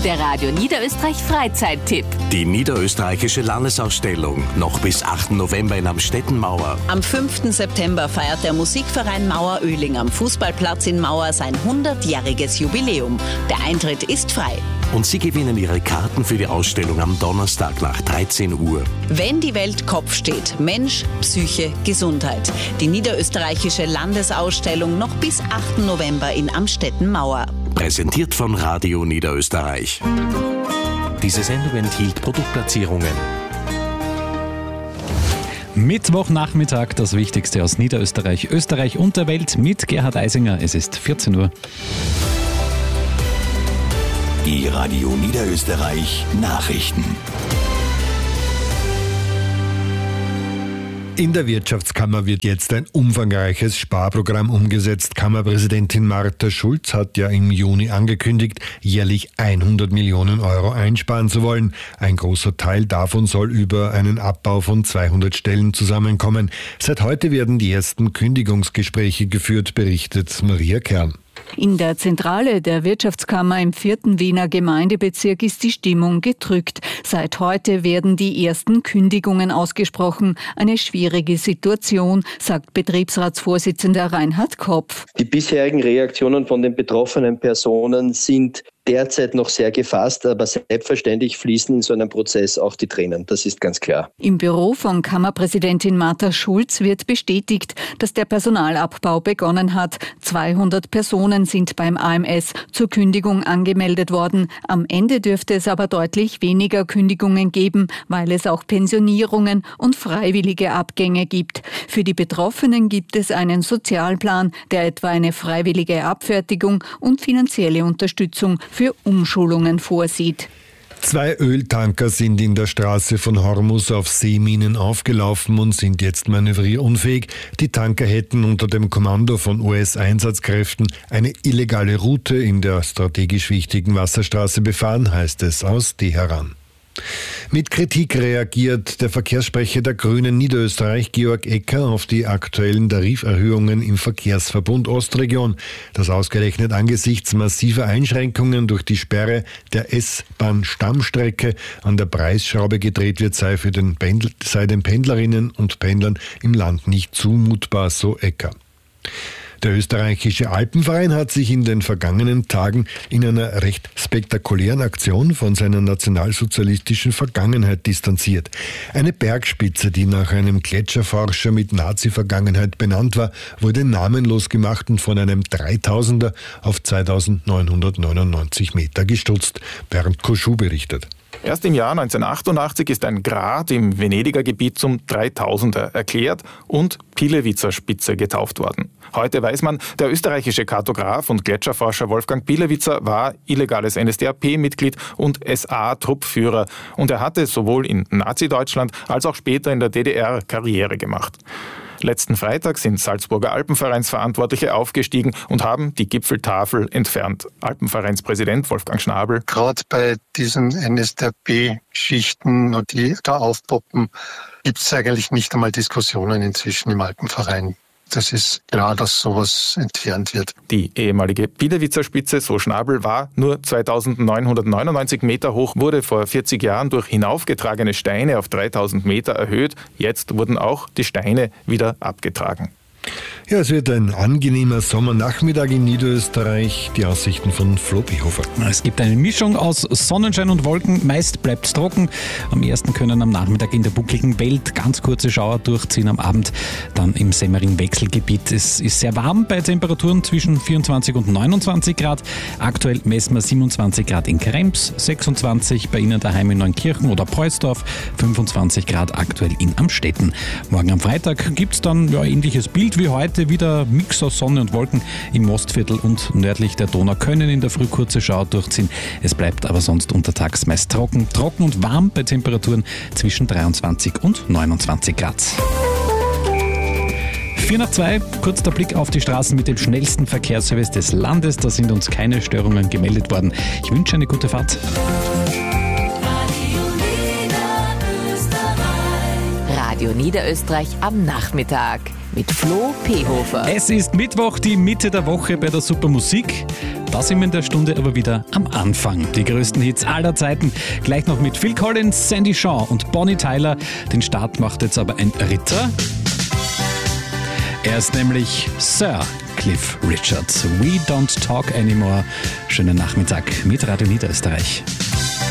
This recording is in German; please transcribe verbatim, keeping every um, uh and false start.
Der Radio Niederösterreich Freizeittipp. Die niederösterreichische Landesausstellung noch bis achten November in Amstetten Mauer. Am fünften September feiert der Musikverein Mauer-Oehling am Fußballplatz in Mauer sein hundertjähriges Jubiläum. Der Eintritt ist frei. Und Sie gewinnen Ihre Karten für die Ausstellung am Donnerstag nach dreizehn Uhr. Wenn die Welt Kopf steht, Mensch, Psyche, Gesundheit. Die niederösterreichische Landesausstellung noch bis achten November in Amstetten Mauer. Präsentiert von Radio Niederösterreich. Diese Sendung enthielt Produktplatzierungen. Mittwochnachmittag, das Wichtigste aus Niederösterreich, Österreich und der Welt mit Gerhard Eisinger. Es ist vierzehn Uhr. Die Radio Niederösterreich Nachrichten. In der Wirtschaftskammer wird jetzt ein umfangreiches Sparprogramm umgesetzt. Kammerpräsidentin Martha Schulz hat ja im Juni angekündigt, jährlich hundert Millionen Euro einsparen zu wollen. Ein großer Teil davon soll über einen Abbau von zweihundert Stellen zusammenkommen. Seit heute werden die ersten Kündigungsgespräche geführt, berichtet Maria Kern. In der Zentrale der Wirtschaftskammer im vierten Wiener Gemeindebezirk ist die Stimmung gedrückt. Seit heute werden die ersten Kündigungen ausgesprochen. Eine schwierige Situation, sagt Betriebsratsvorsitzender Reinhard Kopf. Die bisherigen Reaktionen von den betroffenen Personen sind derzeit noch sehr gefasst, aber selbstverständlich fließen in so einem Prozess auch die Tränen. Das ist ganz klar. Im Büro von Kammerpräsidentin Martha Schulz wird bestätigt, dass der Personalabbau begonnen hat. zweihundert Personen sind beim A M S zur Kündigung angemeldet worden. Am Ende dürfte es aber deutlich weniger Kündigungen geben, weil es auch Pensionierungen und freiwillige Abgänge gibt. Für die Betroffenen gibt es einen Sozialplan, der etwa eine freiwillige Abfertigung und finanzielle Unterstützung für Umschulungen vorsieht. Zwei Öltanker sind in der Straße von Hormus auf Seeminen aufgelaufen und sind jetzt manövrierunfähig. Die Tanker hätten unter dem Kommando von U S-Einsatzkräften eine illegale Route in der strategisch wichtigen Wasserstraße befahren, heißt es aus Teheran. Mit Kritik reagiert der Verkehrssprecher der Grünen Niederösterreich, Georg Ecker, auf die aktuellen Tariferhöhungen im Verkehrsverbund Ostregion. Das ausgerechnet angesichts massiver Einschränkungen durch die Sperre der S-Bahn-Stammstrecke an der Preisschraube gedreht wird, sei, für den Pendl- sei den Pendlerinnen und Pendlern im Land nicht zumutbar, so Ecker. Der österreichische Alpenverein hat sich in den vergangenen Tagen in einer recht spektakulären Aktion von seiner nationalsozialistischen Vergangenheit distanziert. Eine Bergspitze, die nach einem Gletscherforscher mit Nazi-Vergangenheit benannt war, wurde namenlos gemacht und von einem dreitausender auf zweitausendneunhundertneunundneunzig Meter gestutzt. Bernd Koschuh berichtet. Erst im Jahr neunzehnhundertachtundachtzig ist ein Grat im Venediger Gebiet zum dreitausender erklärt und Pihlewitzer Spitze getauft worden. Heute weiß man, der österreichische Kartograf und Gletscherforscher Wolfgang Pihlewitzer war illegales N S D A P-Mitglied und S A-Truppführer und er hatte sowohl in Nazi-Deutschland als auch später in der D D R Karriere gemacht. Letzten Freitag sind Salzburger Alpenvereinsverantwortliche aufgestiegen und haben die Gipfeltafel entfernt. Alpenvereinspräsident Wolfgang Schnabel. Gerade bei diesen N S D A P-Schichten, die da aufpoppen, gibt es eigentlich nicht einmal Diskussionen inzwischen im Alpenverein. Das ist klar, dass sowas entfernt wird. Die ehemalige Pihlewitzer Spitze, so Schnabel, war nur zweitausendneunhundertneunundneunzig Meter hoch, wurde vor vierzig Jahren durch hinaufgetragene Steine auf dreitausend Meter erhöht. Jetzt wurden auch die Steine wieder abgetragen. Ja, es wird ein angenehmer Sommernachmittag in Niederösterreich. Die Aussichten von Flo Behofer. Es gibt eine Mischung aus Sonnenschein und Wolken. Meist bleibt es trocken. Am ersten können am Nachmittag in der buckligen Welt ganz kurze Schauer durchziehen. Am Abend dann im Semmering-Wechselgebiet. Es ist sehr warm bei Temperaturen zwischen vierundzwanzig und neunundzwanzig Grad. Aktuell messen wir siebenundzwanzig Grad in Krems, sechsundzwanzig bei Ihnen daheim in Neunkirchen oder Preußdorf, fünfundzwanzig Grad aktuell in Amstetten. Morgen am Freitag gibt es dann ja, ähnliches Bild wie heute. Wieder Mix aus Sonne und Wolken. Im Mostviertel und nördlich der Donau können in der Früh kurze Schauer durchziehen. Es bleibt aber sonst untertags meist trocken, trocken und warm bei Temperaturen zwischen dreiundzwanzig und neunundzwanzig Grad. vier nach zwei, kurz der Blick auf die Straßen mit dem schnellsten Verkehrsservice des Landes. Da sind uns keine Störungen gemeldet worden. Ich wünsche eine gute Fahrt. Radio Niederösterreich am Nachmittag mit Flo Pehofer. Es ist Mittwoch, die Mitte der Woche bei der Supermusik. Da sind wir in der Stunde aber wieder am Anfang. Die größten Hits aller Zeiten. Gleich noch mit Phil Collins, Sandy Shaw und Bonnie Tyler. Den Start macht jetzt aber ein Ritter. Er ist nämlich Sir Cliff Richard. We don't talk anymore. Schönen Nachmittag mit Radio Niederösterreich.